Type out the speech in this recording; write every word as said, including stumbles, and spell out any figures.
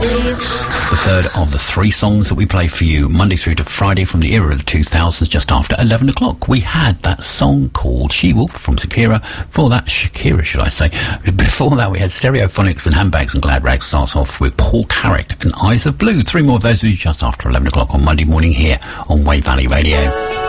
The third of the three songs that we play for you Monday through to Friday from the era of the two thousands, just after eleven o'clock. We had that song called She-Wolf from Shakira. Before that, Shakira, should I say. Before that, we had Stereophonics and Handbags and Glad Rags. Starts off with Paul Carrick and Eyes of Blue. Three more of those for you just after eleven o'clock on Monday morning here on Wave Valley Radio.